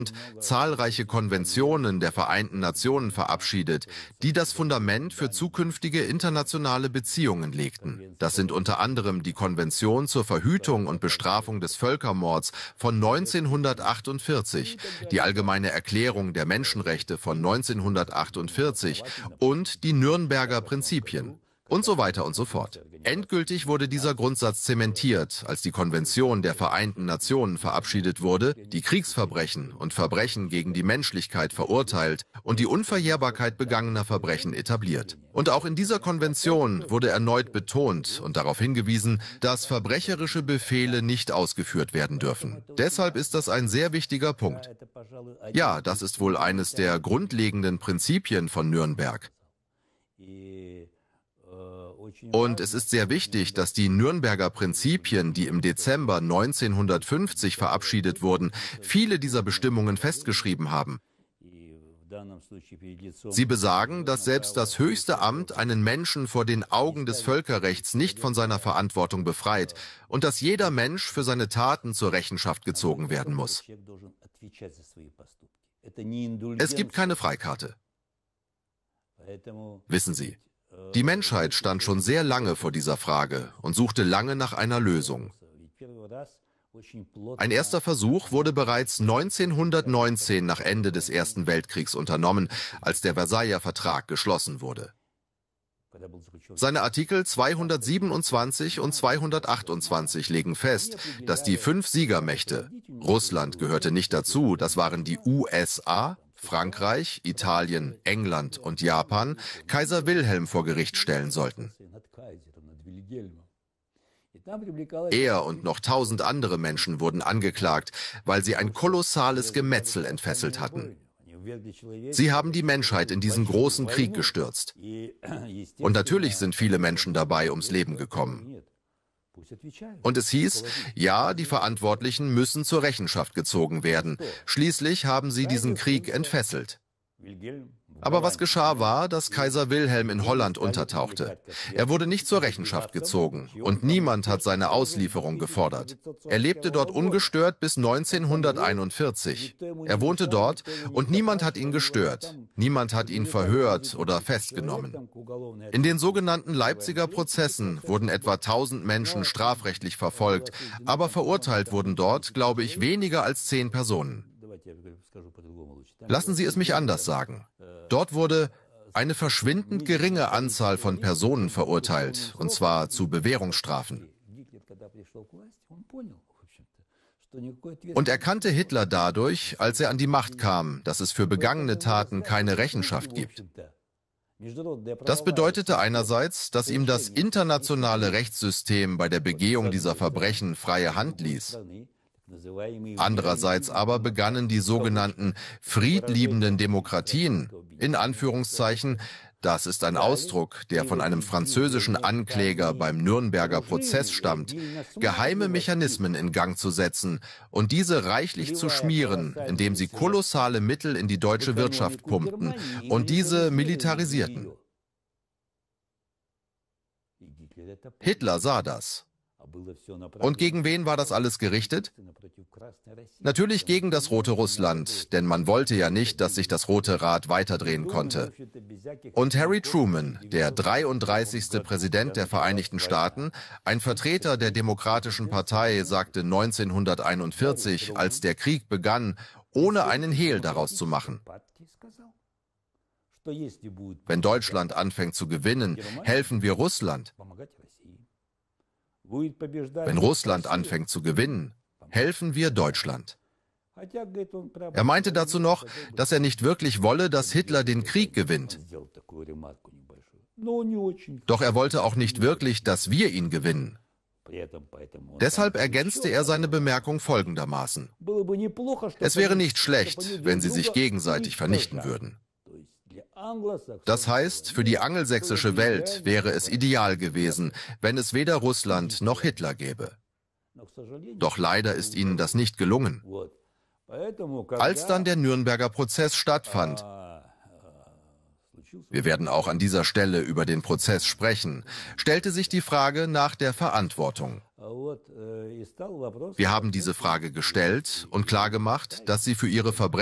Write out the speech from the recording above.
zahlreiche Konventionen der Vereinten Nationen verabschiedet, die das Fundament für zukünftige internationale Beziehungen legten. Das sind unter anderem die Konvention zur Verhütung und Bestrafung des Völkermords von 1948, die Allgemeine Erklärung der Menschenrechte von 1948 und die Nürnberger Prinzipien. Und so weiter und so fort. Endgültig wurde dieser Grundsatz zementiert, als die Konvention der Vereinten Nationen verabschiedet wurde, die Kriegsverbrechen und Verbrechen gegen die Menschlichkeit verurteilt und die Unverjährbarkeit begangener Verbrechen etabliert. Und auch in dieser Konvention wurde erneut betont und darauf hingewiesen, dass verbrecherische Befehle nicht ausgeführt werden dürfen. Deshalb ist das ein sehr wichtiger Punkt. Ja, das ist wohl eines der grundlegenden Prinzipien von Nürnberg. Und es ist sehr wichtig, dass die Nürnberger Prinzipien, die im Dezember 1950 verabschiedet wurden, viele dieser Bestimmungen festgeschrieben haben. Sie besagen, dass selbst das höchste Amt einen Menschen vor den Augen des Völkerrechts nicht von seiner Verantwortung befreit und dass jeder Mensch für seine Taten zur Rechenschaft gezogen werden muss. Es gibt keine Freikarte. Wissen Sie, die Menschheit stand schon sehr lange vor dieser Frage und suchte lange nach einer Lösung. Ein erster Versuch wurde bereits 1919 nach Ende des Ersten Weltkriegs unternommen, als der Versailler Vertrag geschlossen wurde. Seine Artikel 227 und 228 legen fest, dass die 5 Siegermächte, Russland gehörte nicht dazu, das waren die USA, Frankreich, Italien, England und Japan, Kaiser Wilhelm vor Gericht stellen sollten. Er und noch 1000 andere Menschen wurden angeklagt, weil sie ein kolossales Gemetzel entfesselt hatten. Sie haben die Menschheit in diesen großen Krieg gestürzt. Und natürlich sind viele Menschen dabei ums Leben gekommen. Und es hieß, ja, die Verantwortlichen müssen zur Rechenschaft gezogen werden. Schließlich haben sie diesen Krieg entfesselt. Aber was geschah war, dass Kaiser Wilhelm in Holland untertauchte. Er wurde nicht zur Rechenschaft gezogen und niemand hat seine Auslieferung gefordert. Er lebte dort ungestört bis 1941. Er wohnte dort und niemand hat ihn gestört. Niemand hat ihn verhört oder festgenommen. In den sogenannten Leipziger Prozessen wurden etwa 1000 Menschen strafrechtlich verfolgt, aber verurteilt wurden dort, glaube ich, weniger als 10 Personen. Lassen Sie es mich anders sagen. Dort wurde eine verschwindend geringe Anzahl von Personen verurteilt, und zwar zu Bewährungsstrafen. Und erkannte Hitler dadurch, als er an die Macht kam, dass es für begangene Taten keine Rechenschaft gibt. Das bedeutete einerseits, dass ihm das internationale Rechtssystem bei der Begehung dieser Verbrechen freie Hand ließ. Andererseits aber begannen die sogenannten friedliebenden Demokratien, in Anführungszeichen, das ist ein Ausdruck, der von einem französischen Ankläger beim Nürnberger Prozess stammt, geheime Mechanismen in Gang zu setzen und diese reichlich zu schmieren, indem sie kolossale Mittel in die deutsche Wirtschaft pumpten und diese militarisierten. Hitler sah das. Und gegen wen war das alles gerichtet? Natürlich gegen das Rote Russland, denn man wollte ja nicht, dass sich das Rote Rad weiterdrehen konnte. Und Harry Truman, der 33. Präsident der Vereinigten Staaten, ein Vertreter der Demokratischen Partei, sagte 1941, als der Krieg begann, ohne einen Hehl daraus zu machen: Wenn Deutschland anfängt zu gewinnen, helfen wir Russland. Wenn Russland anfängt zu gewinnen, helfen wir Deutschland. Er meinte dazu noch, dass er nicht wirklich wolle, dass Hitler den Krieg gewinnt. Doch er wollte auch nicht wirklich, dass wir ihn gewinnen. Deshalb ergänzte er seine Bemerkung folgendermaßen: Es wäre nicht schlecht, wenn sie sich gegenseitig vernichten würden. Das heißt, für die angelsächsische Welt wäre es ideal gewesen, wenn es weder Russland noch Hitler gäbe. Doch leider ist ihnen das nicht gelungen. Als dann der Nürnberger Prozess stattfand, wir werden auch an dieser Stelle über den Prozess sprechen, stellte sich die Frage nach der Verantwortung. Wir haben diese Frage gestellt und klargemacht, dass sie für ihre Verbrechen